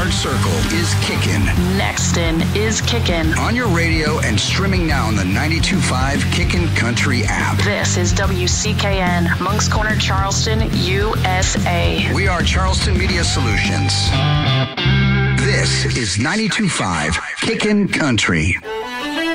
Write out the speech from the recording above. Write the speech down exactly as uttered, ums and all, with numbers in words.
Hard Circle is kicking. Nexton is kicking. On your radio and streaming now on the ninety-two point five Kickin' Country app. This is W C K N, Monks Corner, Charleston, U S A. We are Charleston Media Solutions. This is ninety-two point five Kickin' Country.